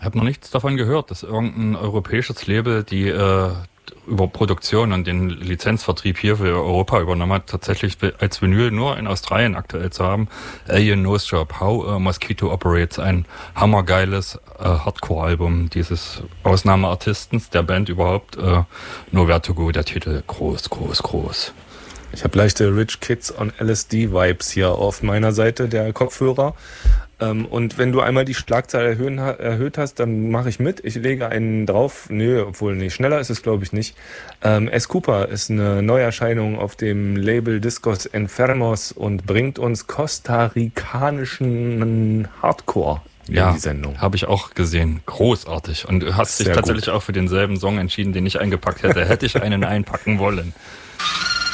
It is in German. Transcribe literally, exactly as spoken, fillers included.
habe noch nichts davon gehört, dass irgendein europäisches Label die äh, über Produktion und den Lizenzvertrieb hier für Europa übernommen hat, tatsächlich als Vinyl nur in Australien aktuell zu haben. Alien Nose Job, How a Mosquito Operates, ein hammergeiles äh, Hardcore-Album dieses Ausnahmeartistens, der Band überhaupt. Äh, No Vertigo, der Titel, groß, groß, groß. Ich habe leichte Rich Kids on L S D-Vibes hier auf meiner Seite der Kopfhörer. Ähm, und wenn du einmal die Schlagzahl erhöhen, erhöht hast, dann mache ich mit. Ich lege einen drauf. Nö, obwohl, nee, schneller ist es, glaube ich, nicht. Ähm, S. Cooper ist eine Neuerscheinung auf dem Label Discos Enfermos und bringt uns kostarikanischen Hardcore in ja, die Sendung. Habe ich auch gesehen. Großartig. Und du hast dich Sehr tatsächlich gut. auch für denselben Song entschieden, den ich eingepackt hätte. Hätte ich einen einpacken wollen.